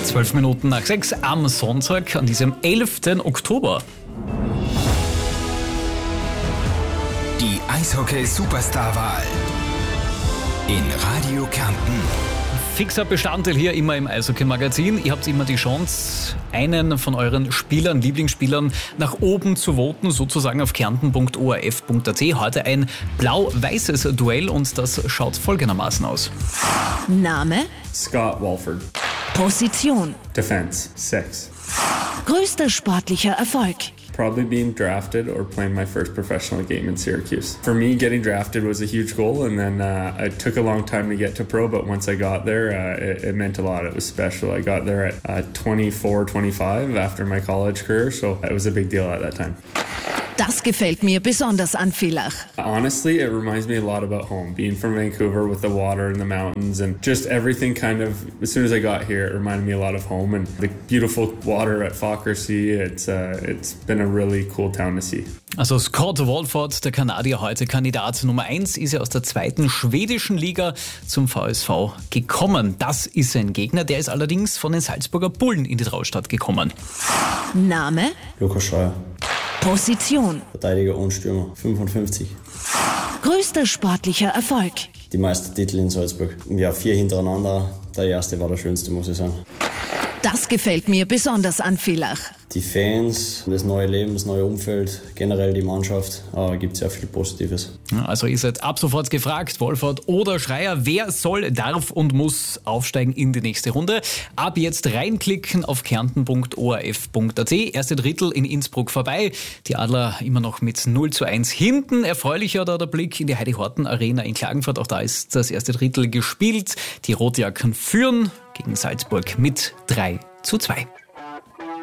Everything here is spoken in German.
12 Minuten nach 6 am Sonntag, an diesem 11. Oktober. Die Eishockey-Superstar-Wahl in Radio Kärnten. Fixer Bestandteil hier immer im Eishockey-Magazin. Ihr habt immer die Chance, einen von euren Spielern, Lieblingsspielern nach oben zu voten, sozusagen auf kärnten.orf.at. Heute ein blau-weißes Duell und das schaut folgendermaßen aus. Name, Scott Walford. Position, Defense, 6. größter sportlicher Erfolg, Probably being drafted or playing my first professional game in Syracuse. For me, getting drafted was a huge goal, and then it took a long time to get to pro, but once I got there, it meant a lot. It was special. I got there at 24, 25 after my college career, so it was a big deal at that time. das gefällt mir besonders an Villach. Honestly, it reminds me a lot about home. Being from Vancouver with the water and the mountains and just everything kind of, as soon as I got here, it reminded me a lot of home and the beautiful water at Falkirk Sea. It's been a really cool town to see. Also Scott Walford, der Kanadier, heute Kandidat Nummer 1, ist ja aus der zweiten schwedischen Liga zum VSV gekommen. Das ist sein Gegner, der ist allerdings von den Salzburger Bullen in die Traustad gekommen. Name, Lukas Schreier, Position, Verteidiger und Stürmer, 55. größter sportlicher Erfolg, Die Meistertitel in Salzburg. Ja, 4 hintereinander. Der erste war der schönste, muss ich sagen. das gefällt mir besonders an Villach. Die Fans, das neue Leben, das neue Umfeld, generell die Mannschaft, gibt sehr viel Positives. Also ihr seid ab sofort gefragt, Walford oder Schreier, wer soll, darf und muss aufsteigen in die nächste Runde. Ab jetzt reinklicken auf kärnten.orf.at. Erste Drittel in Innsbruck vorbei. Die Adler immer noch mit 0:1 hinten. Erfreulicher da der Blick in die Heidi Horten Arena in Klagenfurt. Auch da ist das erste Drittel gespielt. Die Rotjacken führen gegen Salzburg mit 3:2.